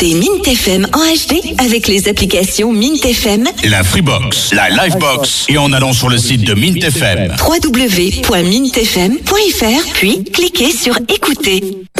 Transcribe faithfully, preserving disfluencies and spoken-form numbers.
écoutez Mint F M en H D avec les applications Mint F M, la Freebox, la Livebox et en allant sur le site de Mint F M. w w w point mint f m point f r, puis cliquez sur écouter.